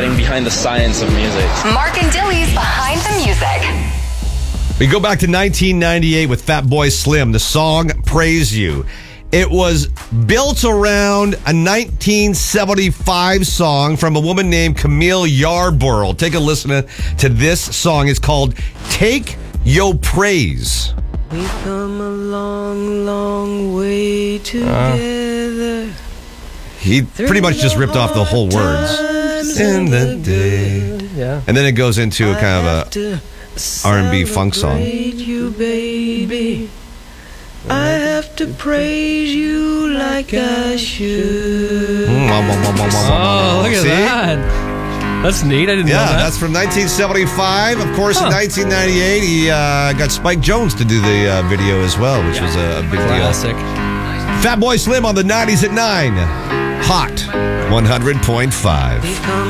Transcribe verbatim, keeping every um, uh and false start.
getting behind the science of music. Mark and Dilly's Behind the Music. We go back to nineteen ninety-eight with Fatboy Slim. The song Praise You. It was built around a nineteen seventy-five song from a woman named Camille Yarborough. Take a listen to this song. It's called Take Yo Praise. We've come a long, long way together. Uh, he pretty much just ripped off the whole words. In the day. Yeah. And then it goes into a kind of a R and B funk song. You, baby. I have to praise you like I should. Oh, look at See? that. That's neat. I didn't Yeah, know that. that's from nineteen seventy-five. Of course, Huh. in nineteen ninety-eight, he uh, got Spike Jones to do the uh, video as well, which Yeah. was a, a big Classic. deal. Fatboy Slim on the nineties at nine. Hot one hundred point five. We've come